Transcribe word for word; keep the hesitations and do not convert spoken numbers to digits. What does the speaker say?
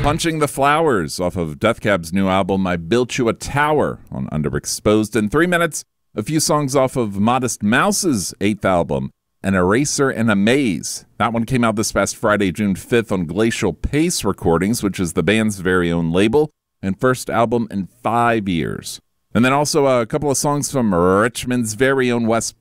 Punching the Flowers off of Death Cab's new album, I Built You a Tower, on Underexposed. In three minutes, a few songs off of Modest Mouse's eighth album, An Eraser and a Maze. That one came out this past Friday, June fifth, on Glacial Pace Recordings, which is the band's very own label, and first album in five years. And then also a couple of songs from Richmond's very own Wes